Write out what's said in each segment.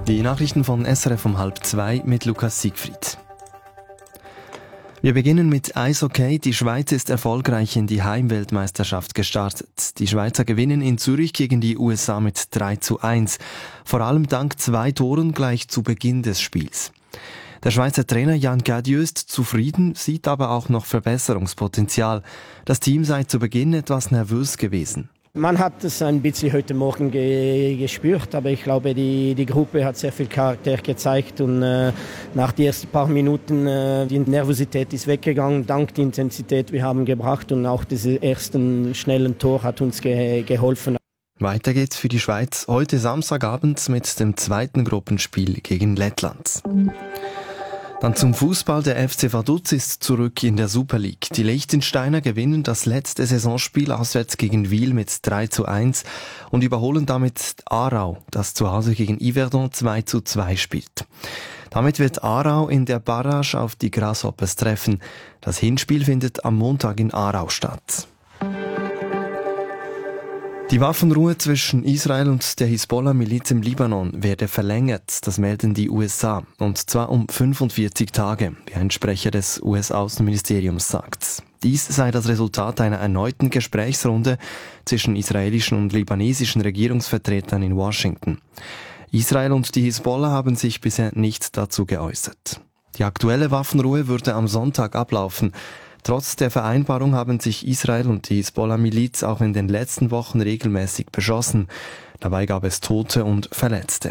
Die Nachrichten von SRF um 1:30 mit Lukas Siegfried. Wir beginnen mit Eishockey. Die Schweiz ist erfolgreich in die Heimweltmeisterschaft gestartet. Die Schweizer gewinnen in Zürich gegen die USA mit 3:1. Vor allem dank 2 Toren gleich zu Beginn des Spiels. Der Schweizer Trainer Jan Gadieu ist zufrieden, sieht aber auch noch Verbesserungspotenzial. Das Team sei zu Beginn etwas nervös gewesen. Man hat es ein bisschen heute Morgen gespürt, aber ich glaube, die Gruppe hat sehr viel Charakter gezeigt und nach den ersten paar Minuten die Nervosität ist weggegangen, dank der Intensität, wir haben gebracht und auch dieses ersten schnellen Tor hat uns geholfen. Weiter geht's für die Schweiz heute Samstagabend mit dem zweiten Gruppenspiel gegen Lettland. Dann zum Fußball. Der FC Vaduz ist zurück in der Super League. Die Liechtensteiner gewinnen das letzte Saisonspiel auswärts gegen Wil mit 3:1 und überholen damit Aarau, das zu Hause gegen Yverdon 2:2 spielt. Damit wird Aarau in der Barrage auf die Grasshoppers treffen. Das Hinspiel findet am Montag in Aarau statt. Die Waffenruhe zwischen Israel und der Hisbollah-Miliz im Libanon werde verlängert, das melden die USA, und zwar um 45 Tage, wie ein Sprecher des US-Außenministeriums sagt. Dies sei das Resultat einer erneuten Gesprächsrunde zwischen israelischen und libanesischen Regierungsvertretern in Washington. Israel und die Hisbollah haben sich bisher nicht dazu geäußert. Die aktuelle Waffenruhe würde am Sonntag ablaufen. Trotz der Vereinbarung haben sich Israel und die Hisbollah-Miliz auch in den letzten Wochen regelmäßig beschossen. Dabei gab es Tote und Verletzte.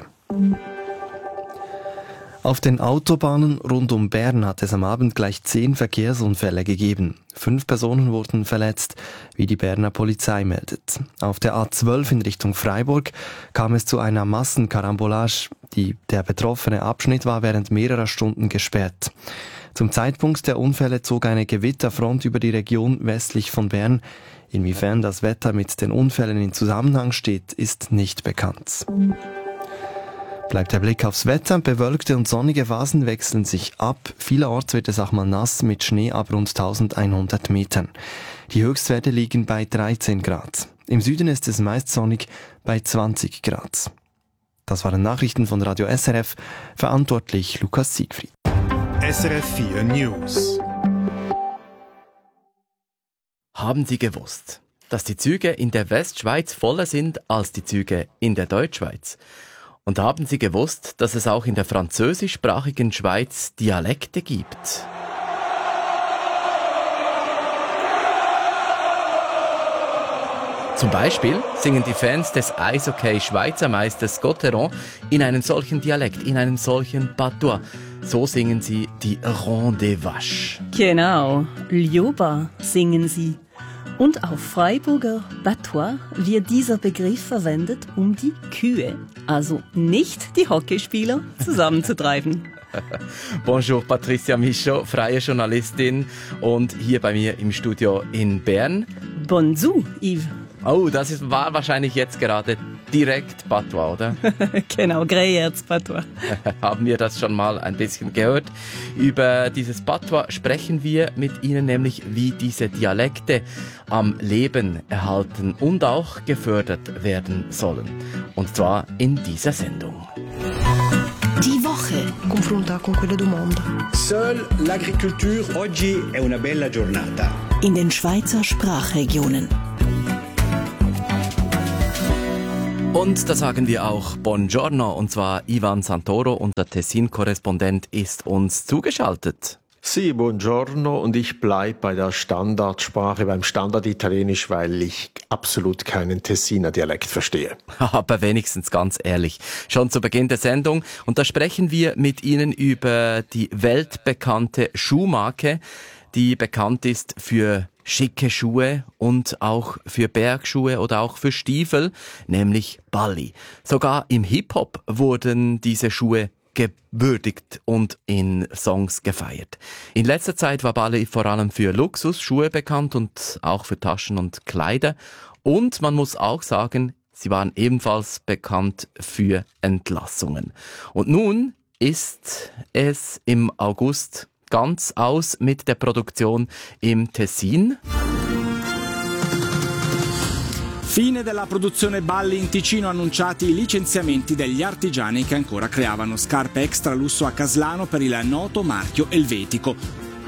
Auf den Autobahnen rund um Bern hat es am Abend gleich 10 Verkehrsunfälle gegeben. 5 Personen wurden verletzt, wie die Berner Polizei meldet. Auf der A12 in Richtung Freiburg kam es zu einer Massenkarambolage. Der betroffene Abschnitt war während mehrerer Stunden gesperrt. Zum Zeitpunkt der Unfälle zog eine Gewitterfront über die Region westlich von Bern. Inwiefern das Wetter mit den Unfällen in Zusammenhang steht, ist nicht bekannt. Bleibt der Blick aufs Wetter. Bewölkte und sonnige Phasen wechseln sich ab. Vielerorts wird es auch mal nass mit Schnee ab rund 1100 Metern. Die Höchstwerte liegen bei 13 Grad. Im Süden ist es meist sonnig bei 20 Grad. Das waren Nachrichten von Radio SRF. Verantwortlich Lukas Siegfried. SRF 4 News. Haben Sie gewusst, dass die Züge in der Westschweiz voller sind als die Züge in der Deutschschweiz? Und haben Sie gewusst, dass es auch in der französischsprachigen Schweiz Dialekte gibt? Zum Beispiel singen die Fans des Eishockey-Schweizer Meisters Gauthieron in einem solchen Dialekt, in einem solchen Patois. So singen sie die Ronde des Vaches. Genau, Ljoba singen sie. Und auf Freiburger Patois wird dieser Begriff verwendet, um die Kühe, also nicht die Hockeyspieler, zusammenzutreiben. Bonjour, Patricia Michaud, freie Journalistin und hier bei mir im Studio in Bern. Bonjour, Yves. Oh, war wahrscheinlich jetzt gerade direkt Patois, oder? Genau, Greyerz Patois. Haben wir das schon mal ein bisschen gehört? Über dieses Patois sprechen wir mit Ihnen nämlich, wie diese Dialekte am Leben erhalten und auch gefördert werden sollen. Und zwar in dieser Sendung. Die Woche confronta con quella del mondo. Seule l'agriculture oggi è una bella giornata. In den Schweizer Sprachregionen. Und da sagen wir auch Buongiorno, und zwar Ivan Santoro, unser Tessin-Korrespondent, ist uns zugeschaltet. Sì, buongiorno, und ich bleibe bei der Standardsprache, beim Standarditalienisch, weil ich absolut keinen Tessiner Dialekt verstehe. Aber wenigstens ganz ehrlich, schon zu Beginn der Sendung. Und da sprechen wir mit Ihnen über die weltbekannte Schuhmarke, die bekannt ist für schicke Schuhe und auch für Bergschuhe oder auch für Stiefel, nämlich Balli. Sogar im Hip-Hop wurden diese Schuhe gewürdigt und in Songs gefeiert. In letzter Zeit war Balli vor allem für Luxusschuhe bekannt und auch für Taschen und Kleider. Und man muss auch sagen, sie waren ebenfalls bekannt für Entlassungen. Und nun ist es im August ganz aus mit der Produktion im Tessin. Fine della produzione Balli in Ticino, annunciati i licenziamenti degli artigiani che ancora creavano scarpe extra lusso a Caslano per il noto marchio Elvetico.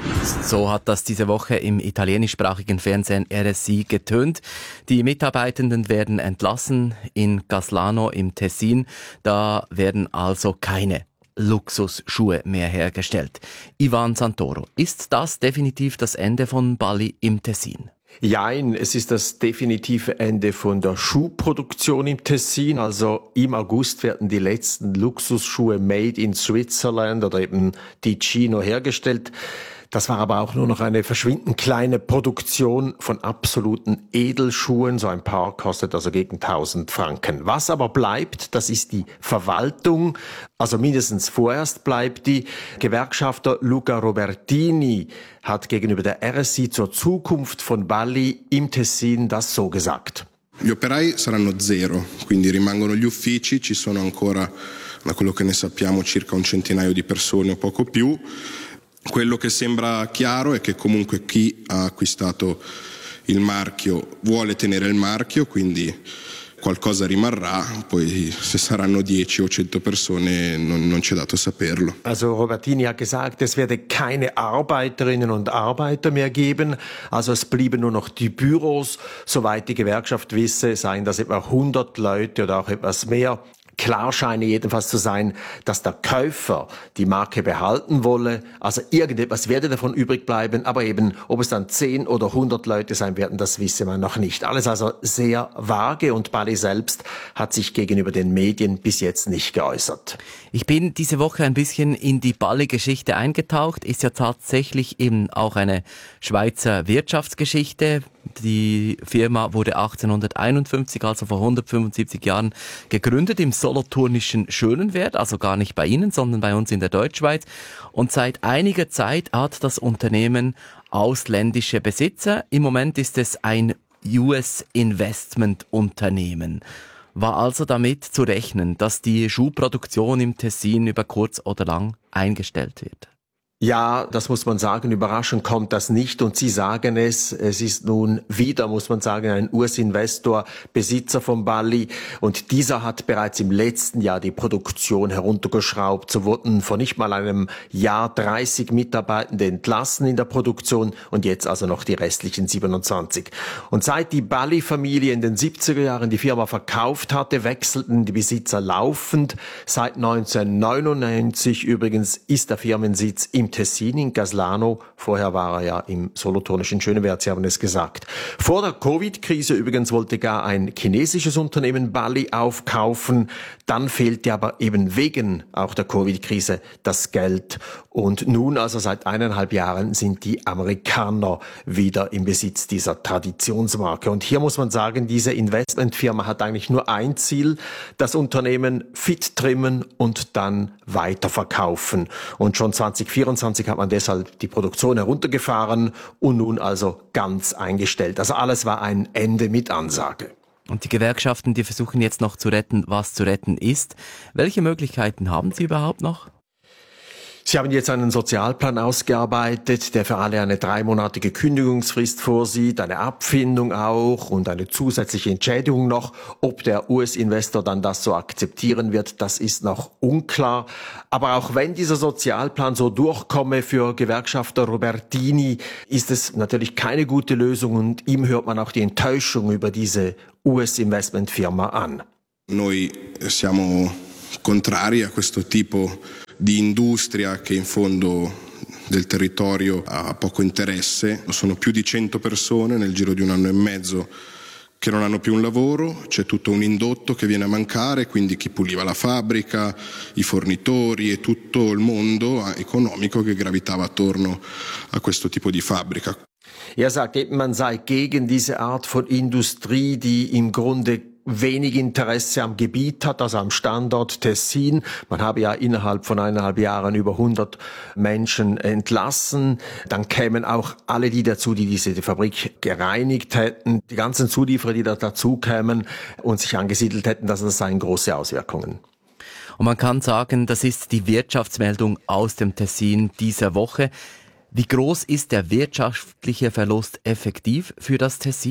So hat das diese Woche im italienischsprachigen Fernsehen RSI getönt. Die Mitarbeitenden werden entlassen in Caslano im Tessin. Da werden also keine Luxusschuhe mehr hergestellt. Ivan Santoro, ist das definitiv das Ende von Balli im Tessin? Jein, es ist das definitive Ende von der Schuhproduktion im Tessin. Also im August werden die letzten Luxusschuhe made in Switzerland oder eben Ticino hergestellt. Das war aber auch nur noch eine verschwindend kleine Produktion von absoluten Edelschuhen. So ein Paar kostet also gegen 1000 Franken. Was aber bleibt, das ist die Verwaltung. Also mindestens vorerst bleibt die. Gewerkschafter Luca Robertini hat gegenüber der RSI zur Zukunft von Balli im Tessin das so gesagt. Gli operai saranno zero, quindi rimangono gli uffici, ci sono ancora, da quello che ne sappiamo, circa un centinaio di persone o poco più. Quello che sembra chiaro è che comunque chi ha acquistato il marchio vuole tenere il marchio, quindi qualcosa rimarrà, poi se saranno 10 o 100 persone non c'è dato saperlo. Also Robertini hat gesagt, es werde keine Arbeiterinnen und Arbeiter mehr geben, also es blieben nur noch die Büros. Soweit die Gewerkschaft wisse, seien das etwa 100 Leute oder auch etwas mehr. Klar scheine jedenfalls zu sein, dass der Käufer die Marke behalten wolle. Also irgendetwas werde davon übrig bleiben, aber eben, ob es dann 10 oder 100 Leute sein werden, das wisse man noch nicht. Alles also sehr vage und Balli selbst hat sich gegenüber den Medien bis jetzt nicht geäußert. Ich bin diese Woche ein bisschen in die Balli-Geschichte eingetaucht. Ist ja tatsächlich eben auch eine Schweizer Wirtschaftsgeschichte. Die Firma wurde 1851, also vor 175 Jahren, gegründet im solothurnischen Schönenwert, also gar nicht bei Ihnen, sondern bei uns in der Deutschschweiz. Und seit einiger Zeit hat das Unternehmen ausländische Besitzer. Im Moment ist es ein US-Investment-Unternehmen. War also damit zu rechnen, dass die Schuhproduktion im Tessin über kurz oder lang eingestellt wird? Ja, das muss man sagen, überraschend kommt das nicht und Sie sagen es ist nun wieder, muss man sagen, ein US-Investor, Besitzer von Balli und dieser hat bereits im letzten Jahr die Produktion heruntergeschraubt. So wurden vor nicht mal einem Jahr 30 Mitarbeitende entlassen in der Produktion und jetzt also noch die restlichen 27. Und seit die Balli-Familie in den 70er Jahren die Firma verkauft hatte, wechselten die Besitzer laufend. Seit 1999 übrigens ist der Firmensitz im Tessin in Caslano. Vorher war er ja im solothurnischen Schönewert, Sie haben es gesagt. Vor der Covid-Krise übrigens wollte gar ein chinesisches Unternehmen Balli aufkaufen. Dann fehlte aber eben wegen auch der Covid-Krise das Geld. Und nun, also seit 1,5 Jahren, sind die Amerikaner wieder im Besitz dieser Traditionsmarke. Und hier muss man sagen, diese Investmentfirma hat eigentlich nur ein Ziel, das Unternehmen fit trimmen und dann weiterverkaufen. Und schon 2024 hat man deshalb die Produktion heruntergefahren und nun also ganz eingestellt. Also alles war ein Ende mit Ansage. Und die Gewerkschaften, die versuchen jetzt noch zu retten, was zu retten ist. Welche Möglichkeiten haben sie überhaupt noch? Sie haben jetzt einen Sozialplan ausgearbeitet, der für alle eine 3-monatige Kündigungsfrist vorsieht, eine Abfindung auch und eine zusätzliche Entschädigung noch. Ob der US-Investor dann das so akzeptieren wird, das ist noch unklar. Aber auch wenn dieser Sozialplan so durchkomme für Gewerkschafter Robertini, ist es natürlich keine gute Lösung und ihm hört man auch die Enttäuschung über diese US-Investmentfirma an. Noi siamo contrari a questo tipo di industria che in fondo del territorio ha poco interesse. Sono più di 100 persone nel giro di 1 anno e mezzo che non hanno più un lavoro, c'è tutto un indotto che viene a mancare, quindi chi puliva la fabbrica, i fornitori e tutto il mondo economico che gravitava attorno a questo tipo di fabbrica. Er sagt eben, man sei gegen diese Art von Industrie, die im Grunde wenig Interesse am Gebiet hat, also am Standort Tessin. Man habe ja innerhalb von 1,5 Jahren über 100 Menschen entlassen. Dann kämen auch alle die dazu, die diese Fabrik gereinigt hätten. Die ganzen Zulieferer, die da dazu kämen und sich angesiedelt hätten, das seien große Auswirkungen. Und man kann sagen, das ist die Wirtschaftsmeldung aus dem Tessin dieser Woche. Wie groß ist der wirtschaftliche Verlust effektiv für das Tessin?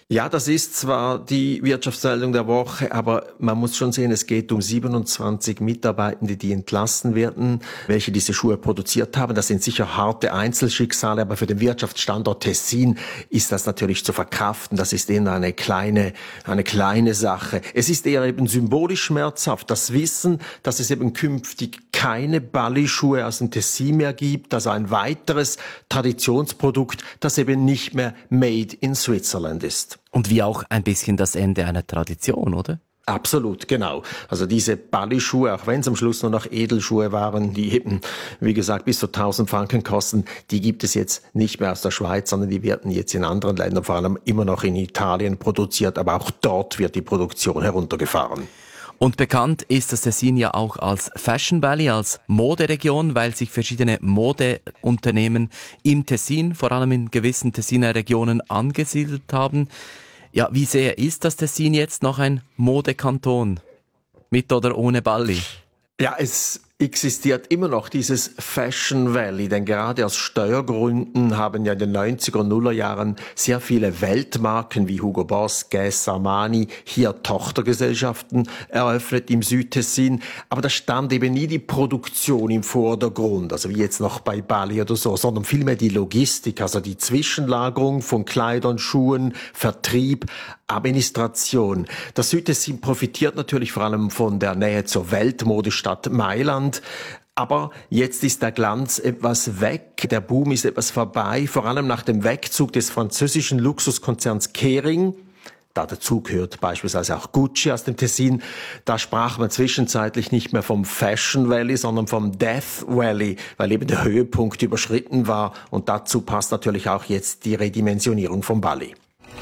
Ja, das ist zwar die Wirtschaftsmeldung der Woche, aber man muss schon sehen, es geht um 27 Mitarbeitende, die entlassen werden, welche diese Schuhe produziert haben. Das sind sicher harte Einzelschicksale, aber für den Wirtschaftsstandort Tessin ist das natürlich zu verkraften. Das ist eher eine kleine Sache. Es ist eher eben symbolisch schmerzhaft, das Wissen, dass es eben künftig keine Balli-Schuhe aus dem Tessin mehr gibt, also ein weiteres Traditionsprodukt, das eben nicht mehr made in Switzerland ist. Und wie auch ein bisschen das Ende einer Tradition, oder? Absolut, genau. Also diese Balli-Schuhe, auch wenn es am Schluss nur noch Edelschuhe waren, die eben, wie gesagt, bis zu 1000 Franken kosten, die gibt es jetzt nicht mehr aus der Schweiz, sondern die werden jetzt in anderen Ländern, vor allem immer noch in Italien produziert, aber auch dort wird die Produktion heruntergefahren. Und bekannt ist das Tessin ja auch als Fashion Valley, als Moderegion, weil sich verschiedene Modeunternehmen im Tessin, vor allem in gewissen Tessiner Regionen, angesiedelt haben. Ja, wie sehr ist das Tessin jetzt noch ein Modekanton? Mit oder ohne Balli? Ja, es existiert immer noch dieses Fashion Valley, denn gerade aus Steuergründen haben ja in den 90er und 0er Jahren sehr viele Weltmarken wie Hugo Boss, Guess, Armani hier Tochtergesellschaften eröffnet im Südtessin, aber da stand eben nie die Produktion im Vordergrund, also wie jetzt noch bei Balli oder so, sondern vielmehr die Logistik, also die Zwischenlagerung von Kleidern, Schuhen, Vertrieb, Administration. Das Südtessin profitiert natürlich vor allem von der Nähe zur Weltmodestadt Mailand. Aber jetzt ist der Glanz etwas weg, der Boom ist etwas vorbei, vor allem nach dem Wegzug des französischen Luxuskonzerns Kering. Dazu gehört beispielsweise auch Gucci aus dem Tessin. Da sprach man zwischenzeitlich nicht mehr vom Fashion Valley, sondern vom Death Valley, weil eben der Höhepunkt überschritten war. Und dazu passt natürlich auch jetzt die Redimensionierung von Balli.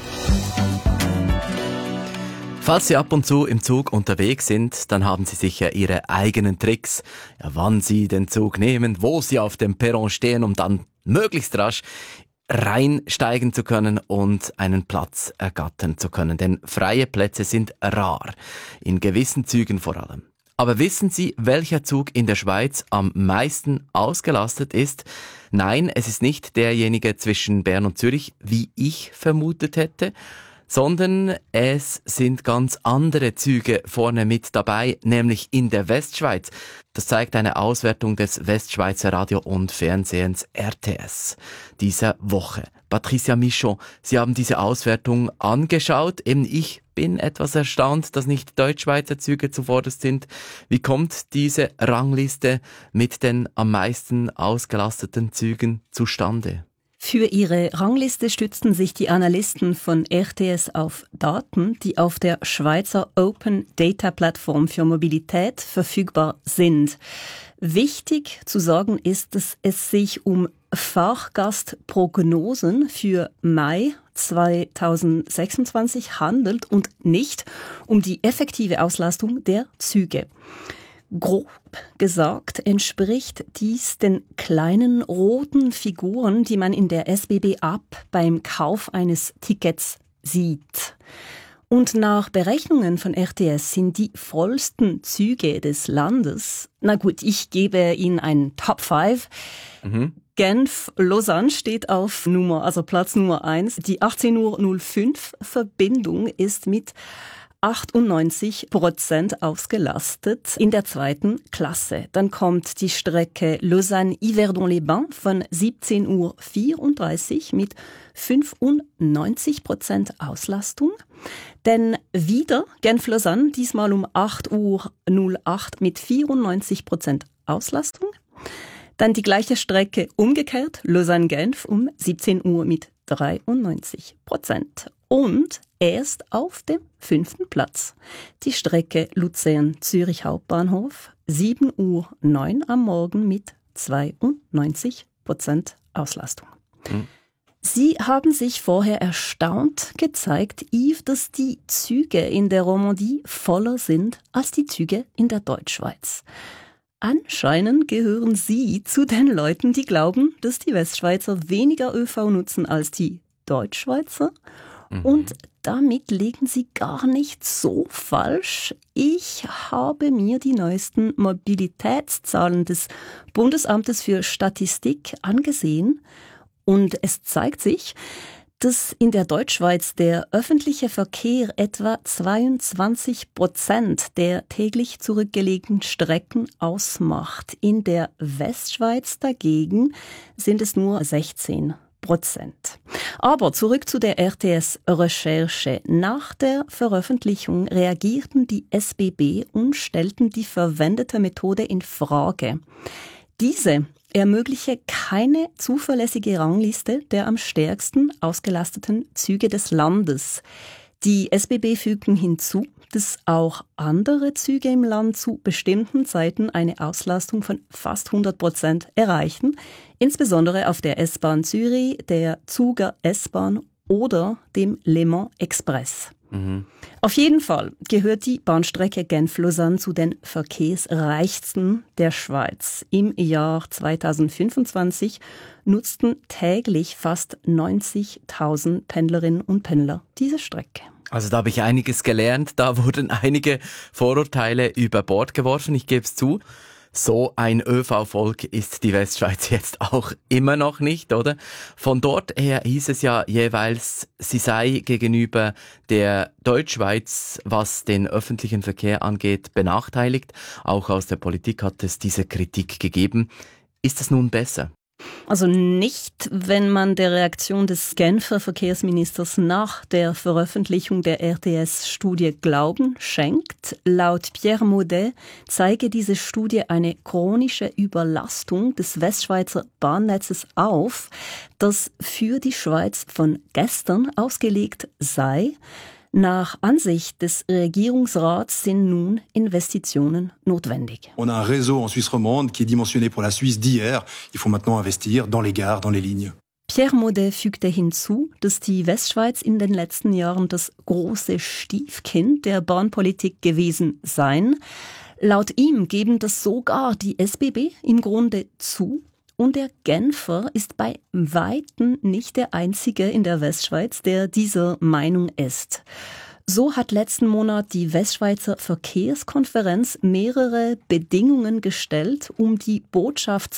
Falls Sie ab und zu im Zug unterwegs sind, dann haben Sie sicher Ihre eigenen Tricks, ja, wann Sie den Zug nehmen, wo Sie auf dem Perron stehen, um dann möglichst rasch reinsteigen zu können und einen Platz ergattern zu können. Denn freie Plätze sind rar, in gewissen Zügen vor allem. Aber wissen Sie, welcher Zug in der Schweiz am meisten ausgelastet ist? Nein, es ist nicht derjenige zwischen Bern und Zürich, wie ich vermutet hätte, sondern es sind ganz andere Züge vorne mit dabei, nämlich in der Westschweiz. Das zeigt eine Auswertung des Westschweizer Radio- und Fernsehens RTS dieser Woche. Patricia Michon, Sie haben diese Auswertung angeschaut. Eben ich bin etwas erstaunt, dass nicht Deutschschweizer Züge zuvorderst sind. Wie kommt diese Rangliste mit den am meisten ausgelasteten Zügen zustande? Für ihre Rangliste stützten sich die Analysten von RTS auf Daten, die auf der Schweizer Open Data Plattform für Mobilität verfügbar sind. Wichtig zu sagen ist, dass es sich um Fahrgastprognosen für Mai 2026 handelt und nicht um die effektive Auslastung der Züge. Grob gesagt entspricht dies den kleinen roten Figuren, die man in der SBB-App beim Kauf eines Tickets sieht. Und nach Berechnungen von RTS sind die vollsten Züge des Landes, na gut, ich gebe Ihnen einen Top 5. Genf-Lausanne steht auf Platz Nummer 1. Die 18:05 Uhr Verbindung ist mit 98% ausgelastet in der zweiten Klasse. Dann kommt die Strecke Lausanne-Yverdon-les-Bains von 17:34 Uhr mit 95% Auslastung. Denn wieder Genf-Lausanne, diesmal um 8:08 Uhr mit 94% Auslastung. Dann die gleiche Strecke umgekehrt, Lausanne-Genf um 17 Uhr mit 93%. Und erst auf dem 5. Platz die Strecke Luzern-Zürich Hauptbahnhof, 7:09 Uhr am Morgen mit 92% Auslastung. Sie haben sich vorher erstaunt gezeigt, Yves, dass die Züge in der Romandie voller sind als die Züge in der Deutschschweiz. Anscheinend gehören Sie zu den Leuten, die glauben, dass die Westschweizer weniger ÖV nutzen als die Deutschschweizer. Und damit liegen Sie gar nicht so falsch. Ich habe mir die neuesten Mobilitätszahlen des Bundesamtes für Statistik angesehen und es zeigt sich, dass in der Deutschschweiz der öffentliche Verkehr etwa 22% der täglich zurückgelegten Strecken ausmacht. In der Westschweiz dagegen sind es nur 16%. Aber zurück zu der RTS-Recherche. Nach der Veröffentlichung reagierten die SBB und stellten die verwendete Methode in Frage. Diese ermögliche keine zuverlässige Rangliste der am stärksten ausgelasteten Züge des Landes. Die SBB fügten hinzu, dass auch andere Züge im Land zu bestimmten Zeiten eine Auslastung von fast 100% erreichen, insbesondere auf der S-Bahn Zürich, der Zuger S-Bahn oder dem Le Mans Express. Auf jeden Fall gehört die Bahnstrecke Genf-Lausanne zu den verkehrsreichsten der Schweiz. Im Jahr 2025 nutzten täglich fast 90.000 Pendlerinnen und Pendler diese Strecke. Also da habe ich einiges gelernt, da wurden einige Vorurteile über Bord geworfen, ich gebe es zu. So ein ÖV-Volk ist die Westschweiz jetzt auch immer noch nicht, oder? Von dort her hieß es ja jeweils, sie sei gegenüber der Deutschschweiz, was den öffentlichen Verkehr angeht, benachteiligt. Auch aus der Politik hat es diese Kritik gegeben. Ist es nun besser? Also nicht, wenn man der Reaktion des Genfer Verkehrsministers nach der Veröffentlichung der RTS-Studie Glauben schenkt. Laut Pierre Maudet zeige diese Studie eine chronische Überlastung des Westschweizer Bahnnetzes auf, das für die Schweiz von gestern ausgelegt sei. Nach Ansicht des Regierungsrats sind nun Investitionen notwendig. On a un réseau en Suisse romande qui est dimensionné pour la Suisse d'hier. Il faut maintenant investir dans les gares, dans les lignes. Pierre Maudet fügte hinzu, dass die Westschweiz in den letzten Jahren das große Stiefkind der Bahnpolitik gewesen sei. Laut ihm geben das sogar die SBB im Grunde zu. Und der Genfer ist bei Weitem nicht der Einzige in der Westschweiz, der dieser Meinung ist. So hat letzten Monat die Westschweizer Verkehrskonferenz mehrere Bedingungen gestellt, um die Botschaft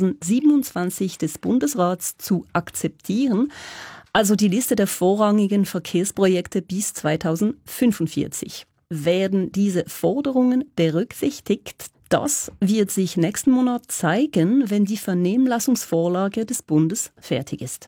2027 des Bundesrats zu akzeptieren, also die Liste der vorrangigen Verkehrsprojekte bis 2045. Werden diese Forderungen berücksichtigt? Das wird sich nächsten Monat zeigen, wenn die Vernehmlassungsvorlage des Bundes fertig ist.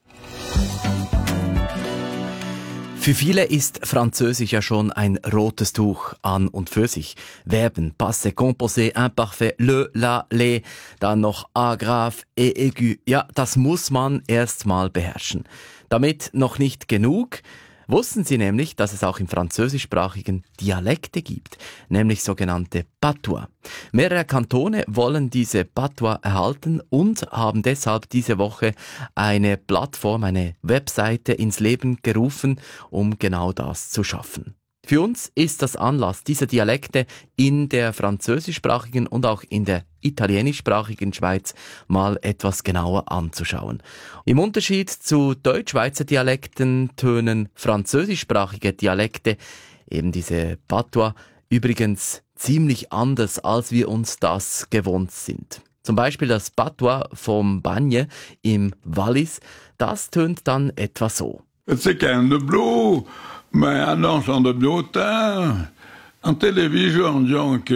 Für viele ist Französisch ja schon ein rotes Tuch an und für sich. Verben, Passé, Composé, Imparfait, le, la, les, dann noch Agraph, et aigu. Ja, das muss man erst mal beherrschen. Damit noch nicht genug. Wussten Sie nämlich, dass es auch im französischsprachigen Dialekte gibt, nämlich sogenannte Patois. Mehrere Kantone wollen diese Patois erhalten und haben deshalb diese Woche eine Plattform, eine Webseite ins Leben gerufen, um genau das zu schaffen. Für uns ist das Anlass, diese Dialekte in der französischsprachigen und auch in der italienischsprachigen Schweiz mal etwas genauer anzuschauen. Im Unterschied zu Deutschschweizer Dialekten tönen französischsprachige Dialekte, eben diese Patois, übrigens ziemlich anders, als wir uns das gewohnt sind. Zum Beispiel das Patois vom Bagne im Wallis, das tönt dann etwa so. C'est qu'un de bleu, mais un enfant de biotin. En télévision, donc,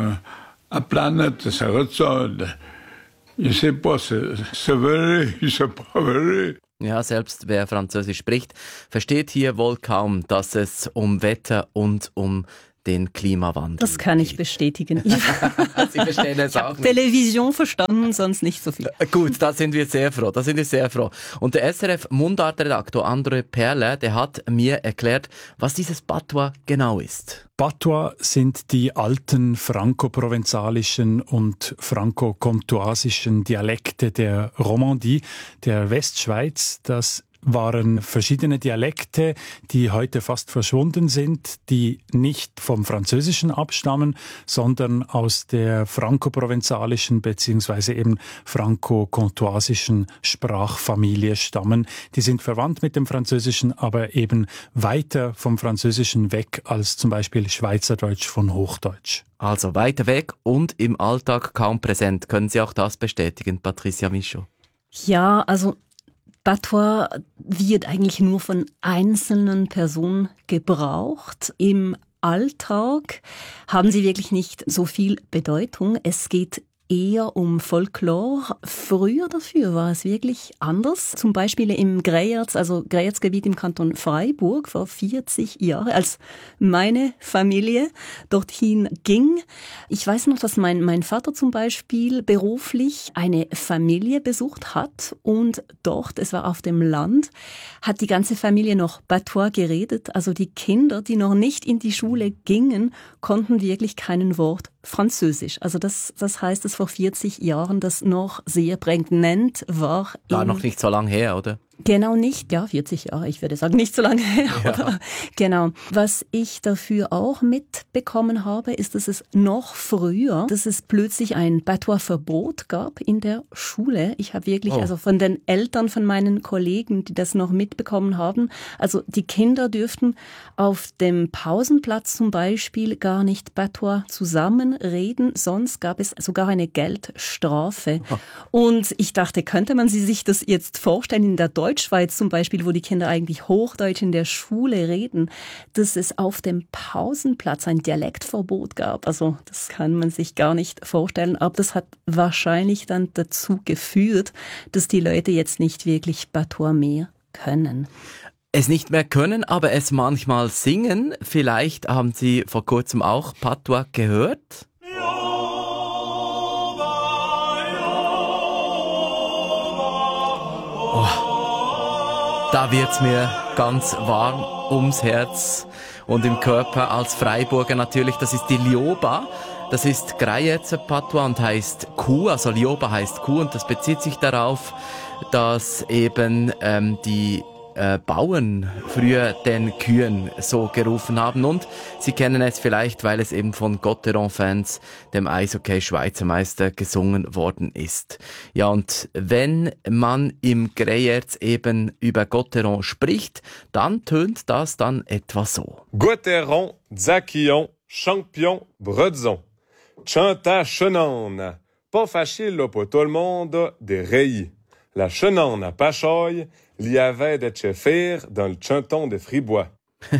la planète se ressort. Je sais pas, c'est vrai, c'est pas vrai. Ja, selbst wer Französisch spricht, versteht hier wohl kaum, dass es um Wetter und um den Klimawandel. Das kann ich bestätigen. Sie verstehen es auch nicht. Television verstanden, sonst nicht so viel. Gut, da sind wir sehr froh. Und der SRF-Mundartredaktor André Perle, der hat mir erklärt, was dieses Patois genau ist. Patois sind die alten franco-provenzalischen und franco-comtoisischen Dialekte der Romandie, der Westschweiz. Das waren verschiedene Dialekte, die heute fast verschwunden sind, die nicht vom Französischen abstammen, sondern aus der franco-provenzalischen bzw. eben franco-comtoisischen Sprachfamilie stammen. Die sind verwandt mit dem Französischen, aber eben weiter vom Französischen weg als zum Beispiel Schweizerdeutsch von Hochdeutsch. Also weiter weg und im Alltag kaum präsent. Können Sie auch das bestätigen, Patricia Michaud? Ja, also Patois wird eigentlich nur von einzelnen Personen gebraucht. Im Alltag haben sie wirklich nicht so viel Bedeutung. Es geht eher um Folklore. Früher dafür war es wirklich anders. Zum Beispiel im Greyerz, also Greyerz-Gebiet im Kanton Freiburg, vor 40 Jahren, als meine Familie dorthin ging. Ich weiß noch, dass mein Vater zum Beispiel beruflich eine Familie besucht hat und dort, es war auf dem Land, hat die ganze Familie noch Patois geredet. Also die Kinder, die noch nicht in die Schule gingen, konnten wirklich kein Wort Französisch. Also das heißt, dass vor 40 Jahren das noch sehr prägnant war. War noch nicht so lang her, oder? Genau nicht, ja, 40 Jahre, ich würde sagen, nicht so lange her. Ja. Genau. Was ich dafür auch mitbekommen habe, ist, dass es noch früher, dass es plötzlich ein Patois-Verbot gab in der Schule. Ich habe wirklich, also von den Eltern von meinen Kollegen, die das noch mitbekommen haben, also die Kinder dürften auf dem Pausenplatz zum Beispiel gar nicht Patois zusammenreden, sonst gab es sogar eine Geldstrafe. Und ich dachte, könnte man sich das jetzt vorstellen in der Deutschschweiz zum Beispiel, wo die Kinder eigentlich Hochdeutsch in der Schule reden, dass es auf dem Pausenplatz ein Dialektverbot gab. Also das kann man sich gar nicht vorstellen. Aber das hat wahrscheinlich dann dazu geführt, dass die Leute jetzt nicht wirklich Patois mehr können. Es nicht mehr können, aber es manchmal singen. Vielleicht haben Sie vor kurzem auch Patois gehört? Da wird's mir ganz warm ums Herz und im Körper als Freiburger natürlich. Das ist die Lioba. Das ist Greyerzer Patois und heißt Kuh. Also Lioba heißt Kuh und das bezieht sich darauf, dass eben die Bauern früher den Kühen so gerufen haben. Und Sie kennen es vielleicht, weil es eben von Gotteron-Fans, dem Eishockey-Schweizer Meister, gesungen worden ist. Ja, und wenn man im Greyerz eben über Gotteron spricht, dann tönt das dann etwa so. Gotteron, Zakion, Champion, Bredzon, Chanta Chenon, pas facile pour tout le monde de Reilly. La Chenon a Pachoy, l'y avait de Cheffer dans le Chanton de Fribois.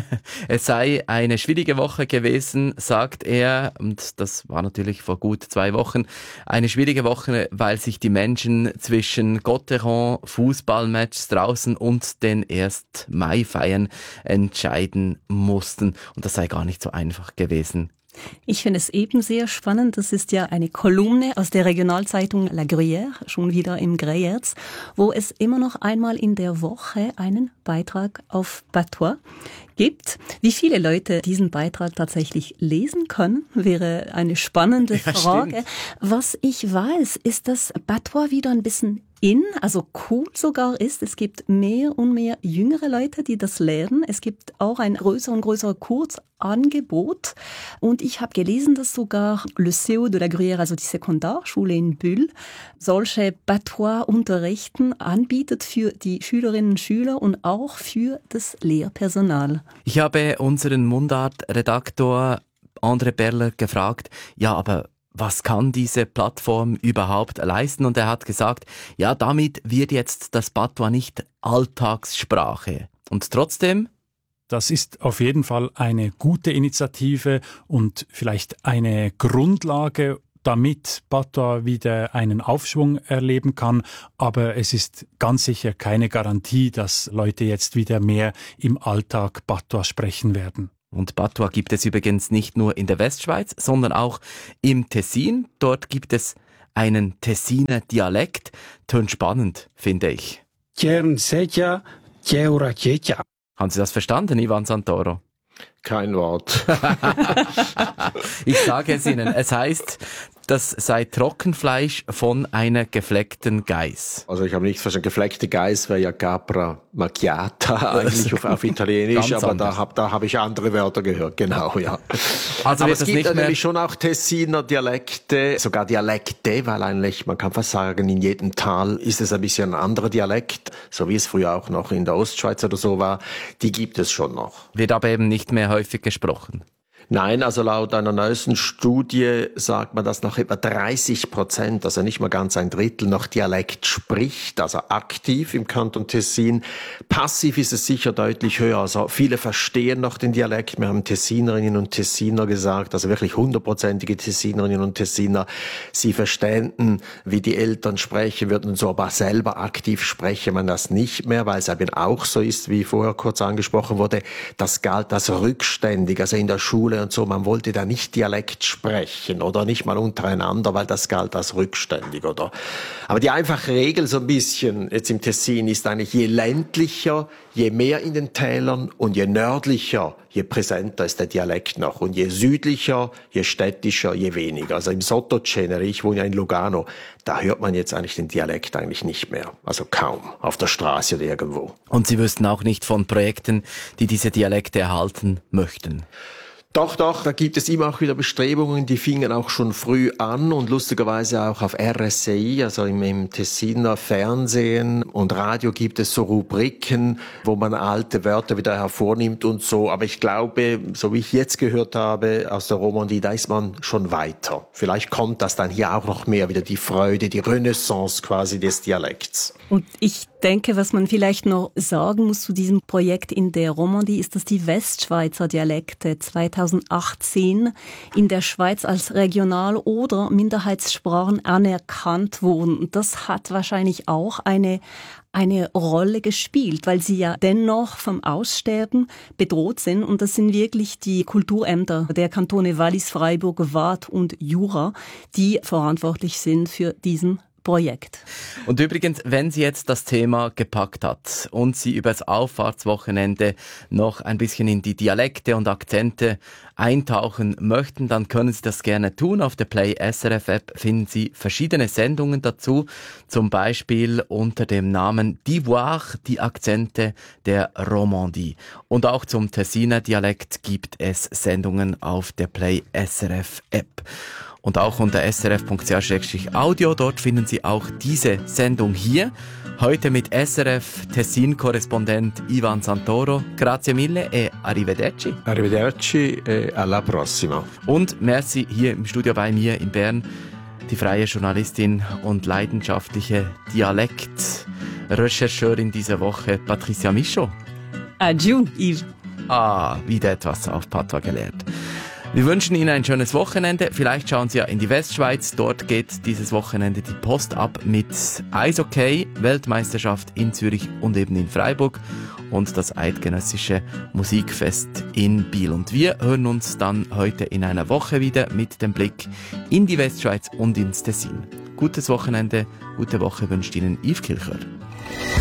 Es sei eine schwierige Woche gewesen, sagt er, und das war natürlich vor gut 2 Wochen, eine schwierige Woche, weil sich die Menschen zwischen Gotteron, Fußballmatches draußen und den 1. Mai-Feiern entscheiden mussten. Und das sei gar nicht so einfach gewesen. Ich finde es eben sehr spannend. Das ist ja eine Kolumne aus der Regionalzeitung La Gruyère, schon wieder im Greyerz, wo es immer noch einmal in der Woche einen Beitrag auf Patois gibt. Wie viele Leute diesen Beitrag tatsächlich lesen können, wäre eine spannende Frage. Stimmt. Was ich weiß, ist, dass Patois wieder ein bisschen also cool sogar ist. Es gibt mehr und mehr jüngere Leute, die das lernen. Es gibt auch ein größer und größerer Kursangebot. Und ich habe gelesen, dass sogar Le CEO de la Gruyère, also die Sekundarschule in Bulle, solche Patois-Unterrichten anbietet für die Schülerinnen und Schüler und auch für das Lehrpersonal. Ich habe unseren Mundart-Redaktor André Berler gefragt, ja, aber was kann diese Plattform überhaupt leisten? Und er hat gesagt, ja, damit wird jetzt das Patois nicht Alltagssprache. Und trotzdem? Das ist auf jeden Fall eine gute Initiative und vielleicht eine Grundlage, damit Patois wieder einen Aufschwung erleben kann. Aber es ist ganz sicher keine Garantie, dass Leute jetzt wieder mehr im Alltag Patois sprechen werden. Und Patois gibt es übrigens nicht nur in der Westschweiz, sondern auch im Tessin. Dort gibt es einen Tessiner Dialekt. Tönt spannend, finde ich. Haben Sie das verstanden, Ivan Santoro? Kein Wort. Ich sage es Ihnen. Es heißt, das sei Trockenfleisch von einer gefleckten Geiss. Also ich habe nicht verstanden, gefleckte Geiss wäre ja Capra Macchiata eigentlich auf Italienisch, aber da habe ich andere Wörter gehört, genau, ja. Also aber es gibt natürlich schon auch Tessiner Dialekte, sogar Dialekte, weil eigentlich, man kann fast sagen, in jedem Tal ist es ein bisschen ein anderer Dialekt, so wie es früher auch noch in der Ostschweiz oder so war, die gibt es schon noch. Wird aber eben nicht mehr häufig gesprochen. Nein, also laut einer neuesten Studie sagt man, dass noch etwa 30%, also nicht mal ganz ein Drittel, noch Dialekt spricht, also aktiv im Kanton Tessin. Passiv ist es sicher deutlich höher, also viele verstehen noch den Dialekt. Wir haben Tessinerinnen und Tessiner gesagt, also wirklich 100%ige Tessinerinnen und Tessiner, sie verständen, wie die Eltern sprechen würden und so, aber selber aktiv spreche man das nicht mehr, weil es eben auch so ist, wie vorher kurz angesprochen wurde, das galt als rückständig, also in der Schule und so, man wollte da nicht Dialekt sprechen oder nicht mal untereinander, weil das galt als rückständig, oder? Aber die einfache Regel so ein bisschen jetzt im Tessin ist eigentlich, je ländlicher, je mehr in den Tälern und je nördlicher, je präsenter ist der Dialekt noch. Und je südlicher, je städtischer, je weniger. Also im Sottocenere, ich wohne ja in Lugano, da hört man jetzt eigentlich den Dialekt eigentlich nicht mehr. Also kaum. Auf der Straße oder irgendwo. Und Sie wüssten auch nicht von Projekten, die diese Dialekte erhalten möchten? Doch, da gibt es immer auch wieder Bestrebungen, die fingen auch schon früh an und lustigerweise auch auf RSCI, also im Tessiner Fernsehen und Radio gibt es so Rubriken, wo man alte Wörter wieder hervornimmt und so. Aber ich glaube, so wie ich jetzt gehört habe aus der Romandie, da ist man schon weiter. Vielleicht kommt das dann hier auch noch mehr, wieder die Freude, die Renaissance quasi des Dialekts. Und ich denke, was man vielleicht noch sagen muss zu diesem Projekt in der Romandie, ist, dass die Westschweizer Dialekte 2018 in der Schweiz als Regional- oder Minderheitssprachen anerkannt wurden. Und das hat wahrscheinlich auch eine Rolle gespielt, weil sie ja dennoch vom Aussterben bedroht sind. Und das sind wirklich die Kulturämter der Kantone Wallis, Freiburg, Waadt und Jura, die verantwortlich sind für diesen Projekt. Und übrigens, wenn Sie jetzt das Thema gepackt hat und Sie übers Auffahrtswochenende noch ein bisschen in die Dialekte und Akzente eintauchen möchten, dann können Sie das gerne tun. Auf der Play SRF App finden Sie verschiedene Sendungen dazu, zum Beispiel unter dem Namen D'Ivoire, die Akzente der Romandie. Und auch zum Tessiner Dialekt gibt es Sendungen auf der Play SRF App. Und auch unter srf.ch/audio, dort finden Sie auch diese Sendung hier. Heute mit SRF Tessin-Korrespondent Ivan Santoro. Grazie mille e arrivederci. Arrivederci e alla prossima. Und merci hier im Studio bei mir in Bern, die freie Journalistin und leidenschaftliche Dialekt-Rechercheurin dieser Woche, Patricia Michaud. Adieu, Yves. Wieder etwas auf Patois gelernt. Wir wünschen Ihnen ein schönes Wochenende. Vielleicht schauen Sie ja in die Westschweiz. Dort geht dieses Wochenende die Post ab mit Eishockey, Weltmeisterschaft in Zürich und eben in Freiburg und das eidgenössische Musikfest in Biel. Und wir hören uns dann heute in einer Woche wieder mit dem Blick in die Westschweiz und ins Tessin. Gutes Wochenende, gute Woche wünscht Ihnen Yves Kilcher.